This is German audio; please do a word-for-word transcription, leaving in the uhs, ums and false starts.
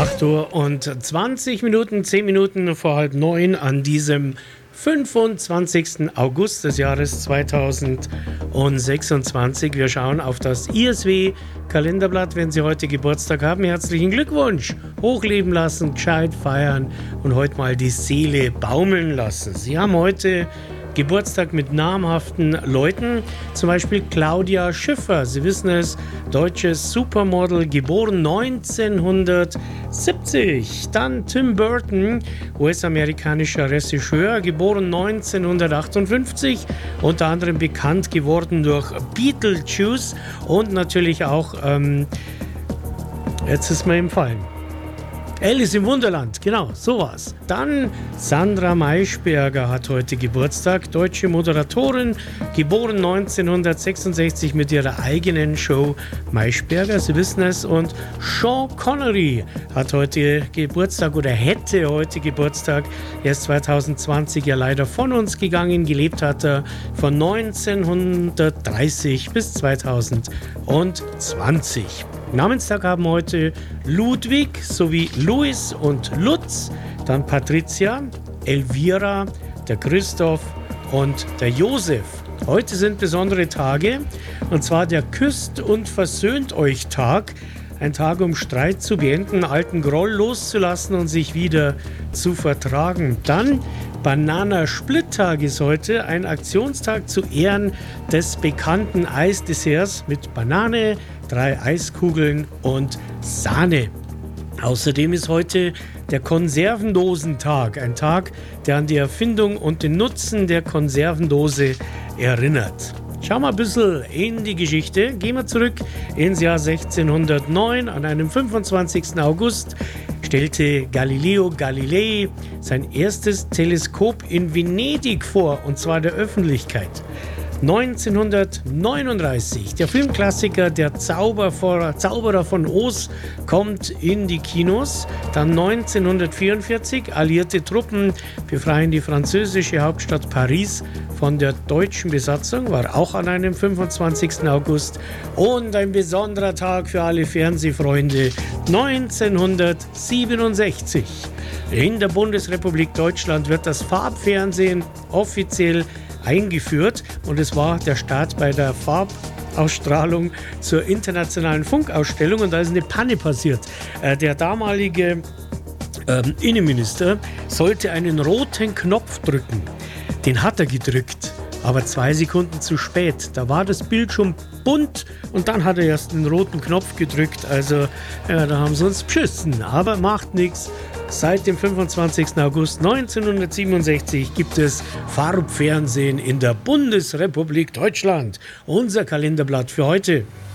acht Uhr und zwanzig Minuten, zehn Minuten vor halb neun an diesem fünfundzwanzigsten August des Jahres zweitausendsechsundzwanzig. Wir schauen auf das I S W-Kalenderblatt. Wenn Sie heute Geburtstag haben, herzlichen Glückwunsch. Hochleben lassen, gescheit feiern und heute mal die Seele baumeln lassen. Sie haben heute Geburtstag mit namhaften Leuten, zum Beispiel Claudia Schiffer, Sie wissen es, deutsches Supermodel, geboren neunzehnhundertsiebzig. Dann Tim Burton, U S-amerikanischer Regisseur, geboren neunzehnhundertachtundfünfzig, unter anderem bekannt geworden durch Beetlejuice und natürlich auch, ähm, jetzt ist mir empfallen, Alice im Wunderland, genau, sowas. Dann Sandra Maischberger hat heute Geburtstag, deutsche Moderatorin, geboren neunzehnhundertsechsundsechzig mit ihrer eigenen Show Maischberger, Sie wissen es. Und Sean Connery hat heute Geburtstag oder hätte heute Geburtstag. Er ist zweitausendzwanzig ja leider von uns gegangen. Gelebt hat er von neunzehnhundertdreißig bis zweitausendzwanzig. Namenstag haben heute Ludwig sowie Louis und Lutz, dann Patricia, Elvira, der Christoph und der Josef. Heute sind besondere Tage, und zwar der Küsst und Versöhnt euch Tag. Ein Tag, um Streit zu beenden, alten Groll loszulassen und sich wieder zu vertragen. Dann Banana-Split-Tag ist heute, ein Aktionstag zu Ehren des bekannten Eisdesserts mit Banane, drei Eiskugeln und Sahne. Außerdem ist heute der Konservendosentag, ein Tag, der an die Erfindung und den Nutzen der Konservendose erinnert. Schauen wir ein bisschen in die Geschichte. Gehen wir zurück ins Jahr sechzehnhundertneun. An einem fünfundzwanzigsten August stellte Galileo Galilei sein erstes Teleskop in Venedig vor, und zwar der Öffentlichkeit. neunzehnhundertneununddreißig, der Filmklassiker Der Zauber, Zauberer von Oz kommt in die Kinos. Dann neunzehnhundertvierundvierzig, alliierte Truppen befreien die französische Hauptstadt Paris von der deutschen Besatzung, war auch an einem fünfundzwanzigsten August. Und ein besonderer Tag für alle Fernsehfreunde, neunzehnhundertsiebenundsechzig. In der Bundesrepublik Deutschland wird das Farbfernsehen offiziell eingeführt, und es war der Start bei der Farbausstrahlung zur internationalen Funkausstellung, und da ist eine Panne passiert. Äh, der damalige ähm, Innenminister sollte einen roten Knopf drücken. Den hat er gedrückt, aber zwei Sekunden zu spät. Da war das Bild schon bunt, und dann hat er erst den roten Knopf gedrückt. Also ja, da haben sie uns beschissen, aber macht nichts. Seit dem fünfundzwanzigsten August neunzehnhundertsiebenundsechzig gibt es Farbfernsehen in der Bundesrepublik Deutschland. Unser Kalenderblatt für heute.